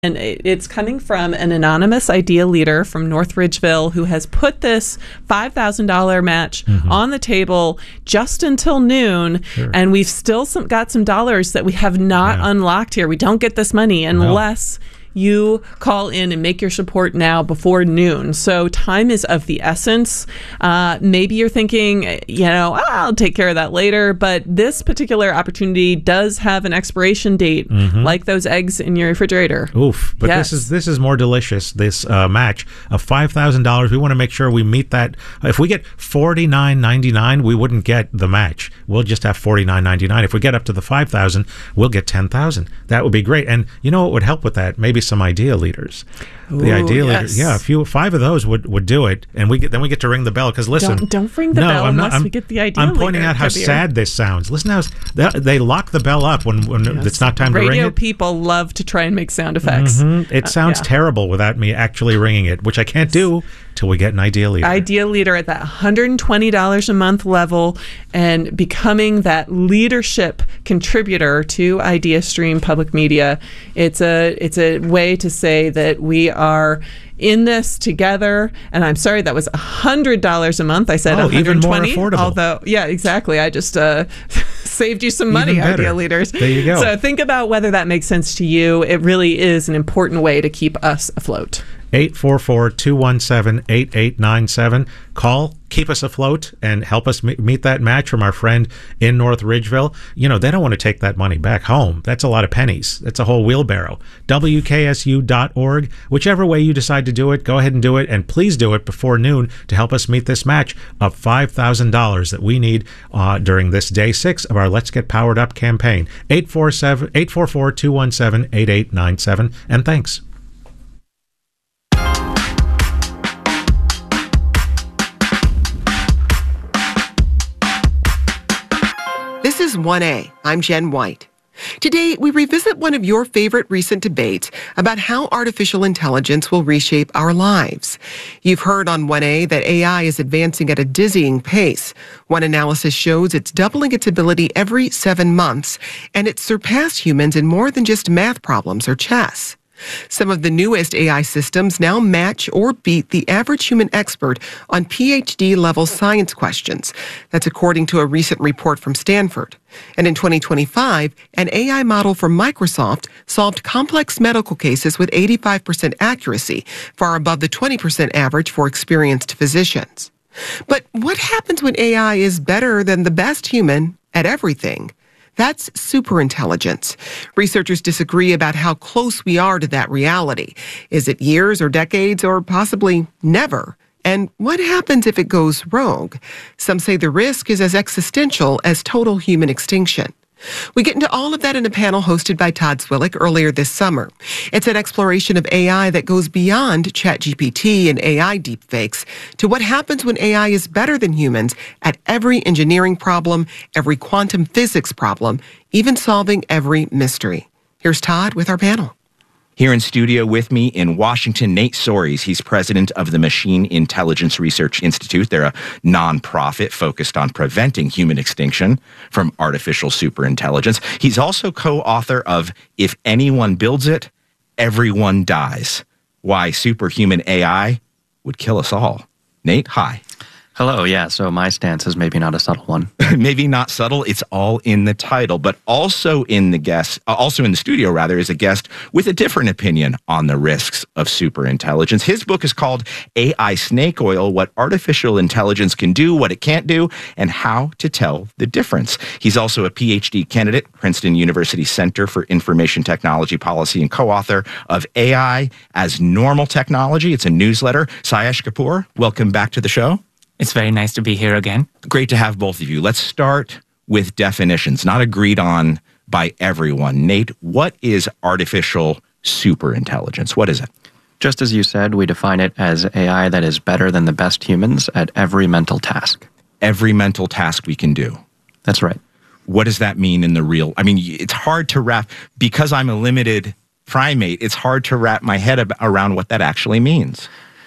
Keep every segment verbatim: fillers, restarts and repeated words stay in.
And it's coming from an anonymous idea leader from North Ridgeville who has put this five thousand dollars match mm-hmm. on the table just until noon. Sure. And we've still some, got some dollars that we have not yeah. unlocked here. We don't get this money unless... No. you call in and make your support now before noon. So time is of the essence. Uh, maybe you're thinking, you know, oh, I'll take care of that later. But this particular opportunity does have an expiration date, mm-hmm. like those eggs in your refrigerator. Oof. But yes. this is this is more delicious, this uh, match of five thousand dollars. We want to make sure we meet that. If we get forty-nine ninety-nine, we wouldn't get the match. We'll just have forty-nine ninety-nine. If we get up to the five thousand, we'll get ten thousand. That would be great. And you know what would help with that? Maybe some idea leaders. Ooh, the idea yes. leaders, yeah, a few, five of those would, would do it, and we get then we get to ring the bell. Because listen, don't, don't ring the no, bell I'm not, unless I'm, we get the idea. I'm pointing leader, out how Kabir. sad this sounds. Listen how they, they lock the bell up when, when yes. it's not time Radio to ring it. People love to try and make sound effects. Mm-hmm. It sounds uh, yeah. terrible without me actually ringing it, which I can't do till we get an idea leader. Idea leader at that one hundred twenty dollars a month level, and becoming that leadership contributor to IdeaStream Public Media. It's a it's a way to say that we are in this together. And I'm sorry, that was one hundred dollars a month. I said oh, one hundred twenty. Even more affordable. Although, yeah, exactly. I just uh, saved you some money, Idea Leaders. There you go. So think about whether that makes sense to you. It really is an important way to keep us afloat. eight four four, two one seven, eight eight nine seven. Call, keep us afloat, and help us meet that match from our friend in North Ridgeville. You know, they don't want to take that money back home. That's a lot of pennies. That's a whole wheelbarrow. W K S U dot org. Whichever way you decide to do it, go ahead and do it, and please do it before noon to help us meet this match of five thousand dollars that we need uh, during this day six of our Let's Get Powered Up campaign. eight four four, two one seven, eight eight nine seven. And thanks. This is one A. I'm Jen White. Today, we revisit one of your favorite recent debates about how artificial intelligence will reshape our lives. You've heard on one A that A I is advancing at a dizzying pace. One analysis shows it's doubling its ability every seven months, and it's surpassed humans in more than just math problems or chess. Some of the newest A I systems now match or beat the average human expert on P H D-level science questions. That's according to a recent report from Stanford. And in twenty twenty-five, an A I model from Microsoft solved complex medical cases with eighty-five percent accuracy, far above the twenty percent average for experienced physicians. But what happens when A I is better than the best human at everything? That's superintelligence. Researchers disagree about how close we are to that reality. Is it years or decades or possibly never? And what happens if it goes rogue? Some say the risk is as existential as total human extinction. We get into all of that in a panel hosted by Todd Swillick earlier this summer. It's an exploration of A I that goes beyond ChatGPT and A I deepfakes to what happens when A I is better than humans at every engineering problem, every quantum physics problem, even solving every mystery. Here's Todd with our panel. Here in studio with me in Washington, Nate Soares. He's president of the Machine Intelligence Research Institute. They're a nonprofit focused on preventing human extinction from artificial superintelligence. He's also co-author of If Anyone Builds It, Everyone Dies: Why Superhuman A I Would Kill Us All. Nate, hi. Hello, yeah, so my stance is maybe not a subtle one. Maybe not subtle, it's all in the title, but also in the guest, uh, also in the studio, rather, is a guest with a different opinion on the risks of superintelligence. His book is called A I Snake Oil: What Artificial Intelligence Can Do, What It Can't Do, and How to Tell the Difference. He's also a P H D candidate, Princeton University Center for Information Technology Policy, and co-author of A I as Normal Technology. It's a newsletter. Sayesh Kapoor, welcome back to the show. It's very nice to be here again. Great to have both of you. Let's start with definitions, not agreed on by everyone. Nate, what is artificial superintelligence? What is it? Just as you said, we define it as A I that is better than the best humans at every mental task. Every mental task we can do. That's right. What does that mean in the real? I mean, it's hard to wrap, because I'm a limited primate, it's hard to wrap my head ab- around what that actually means.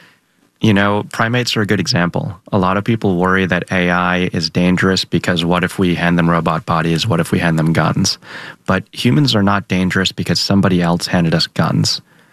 You know, primates are a good example. A lot of people worry that A I is dangerous because what if we hand them robot bodies? What if we hand them guns? But humans are not dangerous because somebody else handed us guns.